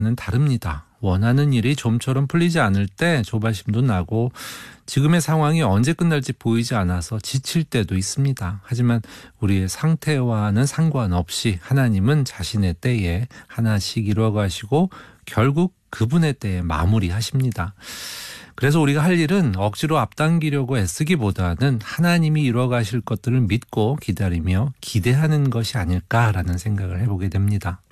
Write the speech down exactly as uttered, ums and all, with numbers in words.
다릅니다. 원하는 일이 좀처럼 풀리지 않을 때 조바심도 나고 지금의 상황이 언제 끝날지 보이지 않아서 지칠 때도 있습니다. 하지만 우리의 상태와는 상관없이 하나님은 자신의 때에 하나씩 이루어가시고 결국 그분의 때에 마무리하십니다. 그래서 우리가 할 일은 억지로 앞당기려고 애쓰기보다는 하나님이 이루어가실 것들을 믿고 기다리며 기대하는 것이 아닐까라는 생각을 해보게 됩니다.